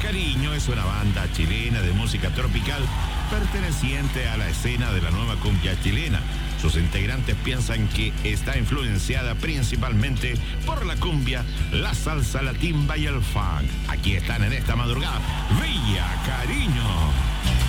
Cariño es una banda chilena de música tropical perteneciente a la escena de la nueva cumbia chilena. Sus integrantes piensan que está influenciada principalmente por la cumbia, la salsa, la timba y el funk. Aquí están en esta madrugada. Villa Cariño.